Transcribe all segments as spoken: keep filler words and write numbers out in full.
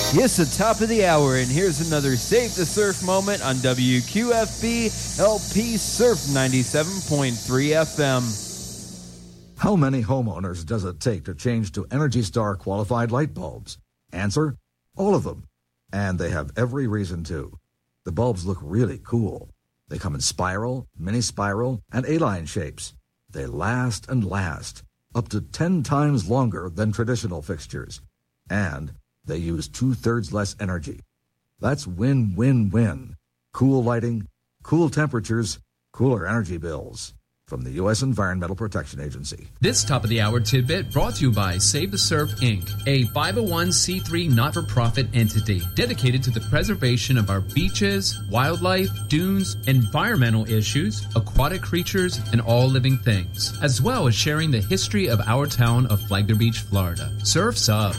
Yes, the top of the hour, and here's another Save the Surf moment on W Q F B L P Surf ninety-seven point three F M. How many homeowners does it take to change to Energy Star qualified light bulbs? Answer, all of them. And they have every reason to. The bulbs look really cool. They come in spiral, mini spiral, and A-line shapes. They last and last, up to ten times longer than traditional fixtures. And they use two-thirds less energy. That's win-win-win. Cool lighting, cool temperatures, cooler energy bills. From the U S Environmental Protection Agency. This top-of-the-hour tidbit brought to you by Save the Surf, Incorporated, a five oh one c three not-for-profit entity dedicated to the preservation of our beaches, wildlife, dunes, environmental issues, aquatic creatures, and all living things, as well as sharing the history of our town of Flagler Beach, Florida. Surf's up.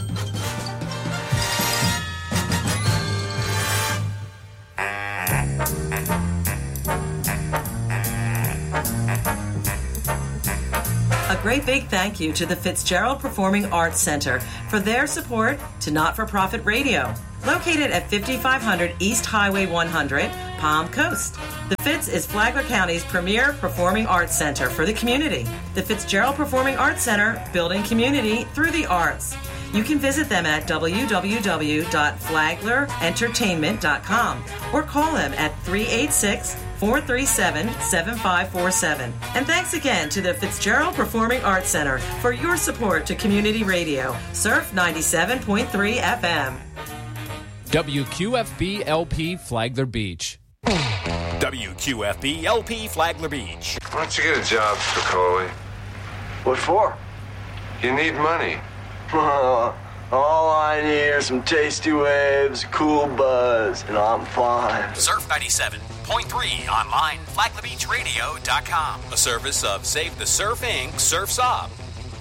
A great big thank you to the Fitzgerald Performing Arts Center for their support to Not-for-Profit Radio, located at fifty-five hundred East Highway one hundred, Palm Coast. The Fitz is Flagler County's premier performing arts center for the community. The Fitzgerald Performing Arts Center, building community through the arts. You can visit them at w w w dot flagler entertainment dot com or call them at three eight six, four three seven, seven five four seven. And thanks again to the Fitzgerald Performing Arts Center for your support to community radio. Surf ninety-seven point three F M. W Q F B L P Flagler Beach. W Q F B L P Flagler Beach. Why don't you get a job, Spicoli? What for? You need money. All I need are some tasty waves, cool buzz, and I'm fine. Surf ninety-seven point three online, flagler beach radio dot com. A service of Save the Surf, Incorporated. Surf's Up.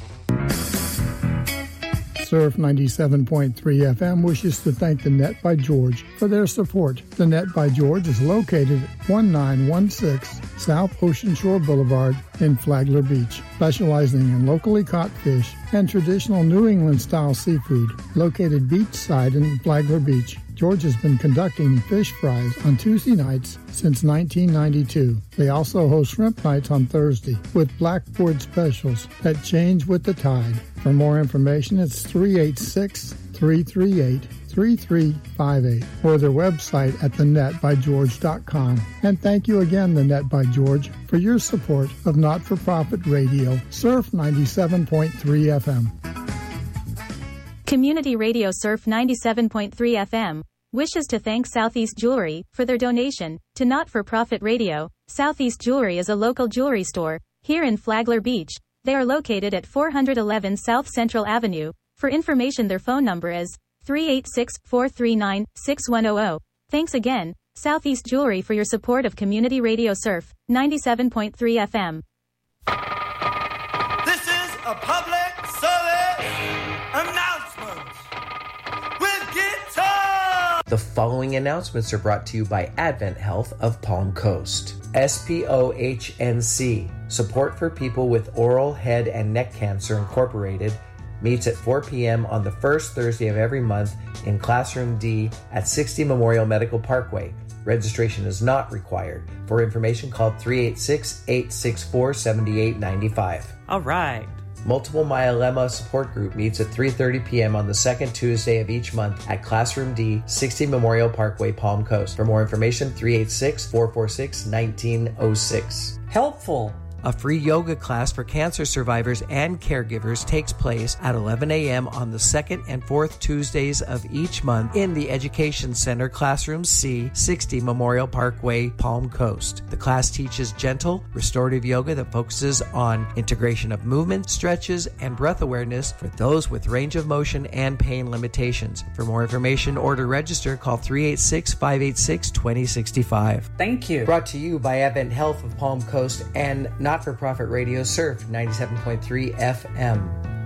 Surf ninety-seven point three F M wishes to thank the Net by George for their support. The Net by George is located at nineteen sixteen South Ocean Shore Boulevard in Flagler Beach, specializing in locally caught fish and traditional New England-style seafood. Located beachside in Flagler Beach, George has been conducting fish fries on Tuesday nights since nineteen ninety-two. They also host shrimp nights on Thursday with blackboard specials that change with the tide. For more information, it's three eight six, three three eight, three three five eight or their website at the net by george dot com. And thank you again, The Net by George, for your support of not-for-profit radio, Surf ninety-seven point three F M. Community Radio Surf ninety-seven point three F M wishes to thank Southeast Jewelry for their donation to Not-for-Profit Radio. Southeast Jewelry is a local jewelry store here in Flagler Beach. They are located at four eleven South Central Avenue. For information, their phone number is three eight six, four three nine, six one zero zero. Thanks again, Southeast Jewelry, for your support of Community Radio Surf ninety-seven point three F M. This is a public service announcement with guitar. The following announcements are brought to you by Advent Health of Palm Coast. S P O H N C, Support for People with Oral, Head, and Neck Cancer Incorporated, meets at four p.m. on the first Thursday of every month in Classroom D at sixty Memorial Medical Parkway. Registration is not required. For information, call three eight six, eight six four, seven eight nine five. All right. Multiple Myeloma Support Group meets at three thirty p.m. on the second Tuesday of each month at Classroom D, sixty Memorial Parkway, Palm Coast. For more information, three eight six, four four six, one nine zero six. Helpful. A free yoga class for cancer survivors and caregivers takes place at eleven a.m. on the second and fourth Tuesdays of each month in the Education Center, Classroom C, sixty Memorial Parkway, Palm Coast. The class teaches gentle, restorative yoga that focuses on integration of movement, stretches, and breath awareness for those with range of motion and pain limitations. For more information or to register, call three eight six, five eight six, two zero six five. Thank you. Brought to you by Advent Health of Palm Coast and Not-for-Profit Radio Surf ninety-seven point three F M.